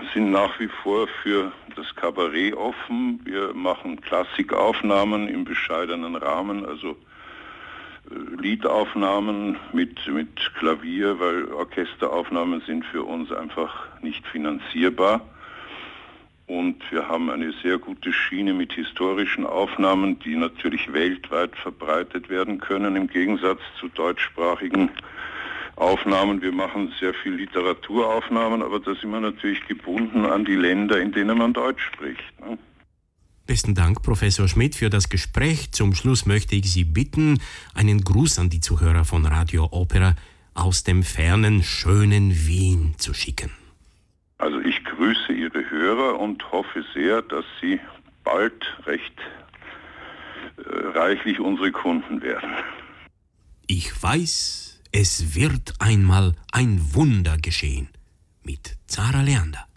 sind nach wie vor für das Kabarett offen. Wir machen Klassikaufnahmen im bescheidenen Rahmen, also Liedaufnahmen mit Klavier, weil Orchesteraufnahmen sind für uns einfach nicht finanzierbar. Und wir haben eine sehr gute Schiene mit historischen Aufnahmen, die natürlich weltweit verbreitet werden können, im Gegensatz zu deutschsprachigen Aufnahmen. Wir machen sehr viel Literaturaufnahmen, aber da sind wir natürlich gebunden an die Länder, in denen man Deutsch spricht. Ne? Besten Dank, Professor Schmidt, für das Gespräch. Zum Schluss möchte ich Sie bitten, einen Gruß an die Zuhörer von Radio Opera aus dem fernen, schönen Wien zu schicken. Also ich grüße Ihre Hörer und hoffe sehr, dass Sie bald recht reichlich unsere Kunden werden. Ich weiß, es wird einmal ein Wunder geschehen mit Zara Leander.